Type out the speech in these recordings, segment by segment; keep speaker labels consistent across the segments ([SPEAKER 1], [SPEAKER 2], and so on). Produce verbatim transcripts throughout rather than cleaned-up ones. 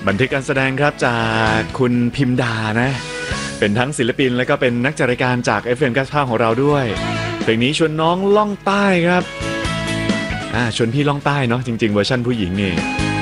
[SPEAKER 1] บันทึกการแสดงครับจากคุณพิมดานะเป็นทั้งศิลปินและก็เป็นนักจัดรายการจาก เอฟ เอ็ม เก้าสิบห้าของเราด้วยเพลงนี้ชวนน้องล่องใต้ครับอ่าชวนพี่ล่องใต้เนาะจริงๆเวอร์ชั่นผู้หญิงนี่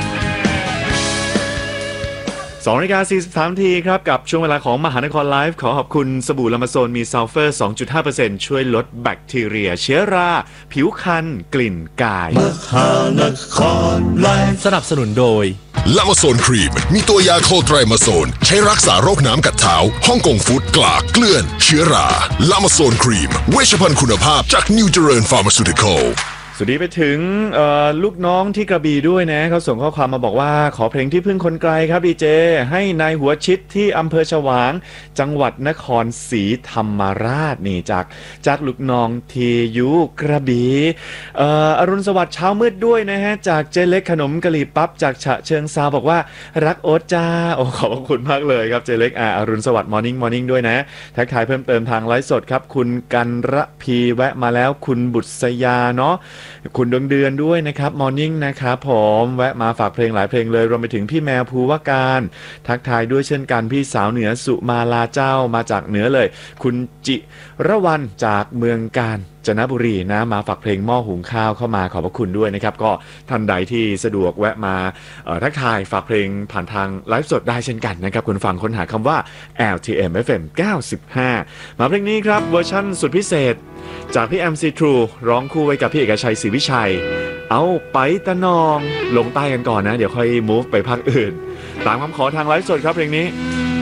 [SPEAKER 1] สองนาฬิกาสี่สิบสามนาทีครับกับช่วงเวลาของมหานครไลฟ์ขอขอบคุณสบู่ลามาโซนมีซัลเฟอร์ สองจุดห้าเปอร์เซ็นต์ ช่วยลดแบคทีเรียเชื้อราผิวคันกลิ่นกาย
[SPEAKER 2] มหานครไลฟ์
[SPEAKER 3] สนับสนุนโดย
[SPEAKER 4] ลามาโซนครีมมีตัวยาโคไตรมาโซนใช้รักษาโรคน้ำกัดเท้าฮ่องกงฟู้ดกลากเกลื่อนเชื้อราลามาโซนครีมเวชภัณฑ์คุณภาพจากนิวเจริญฟาร์มาซูติคอล
[SPEAKER 1] สวัสดีไปถึงลูกน้องที่กระบี่ด้วยนะเขาส่งข้อความมาบอกว่าขอเพลงที่พึ่งคนไกลครับดีเจให้นายหัวชิดที่อำเภอฉวางจังหวัดนครศรีธรรมราชนี่จากจากลูกน้องทียูกระบี่เอ่ออรุณสวัสดิ์เช้ามืดด้วยนะฮะจากเจเล็กขนมกะหรี่ปั๊บจากฉะเชิงเซาบอกว่ารักโอ๊ตจ้าโอ้ขอบคุณมากเลยครับเจเล็กอ่าอรุณสวัสดิ์มอร์นิ่งมอร์นิ่งด้วยนะทักทายเพิ่มเติมทางไลฟ์สดครับคุณกันระพีแวะมาแล้วคุณบุษยาเนาะคุณดวงเดือนด้วยนะครับมอร์นิ่งนะครับผมแวะมาฝากเพลงหลายเพลงเลยรวมไปถึงพี่แมวภูวการทักทายด้วยเช่นกันพี่สาวเหนือสุมาลาเจ้ามาจากเหนือเลยคุณจิระวันจากเมืองกาญจนบุรีนะมาฝากเพลงหม้อหุงข้าวเข้ามาขอบพระคุณด้วยนะครับก็ท่านใดที่สะดวกแวะมาทักทายฝากเพลงผ่านทางไลฟ์สดได้เช่นกันนะครับคุณฟังค้นหาคำว่า แอล ที เอ็ม เอฟ เอ็ม เก้าสิบห้ามาเพลงนี้ครับเวอร์ชั่นสุดพิเศษจากพี่แอมซีทรูร้องคู่ไว้กับพี่เอกชัยศรีวิชัยเอาไปตะนองลงใต้กันก่อนนะเดี๋ยวค่อย move ไปภาคอื่นตามคำขอทางไลฟ์สดครับเพลงนี้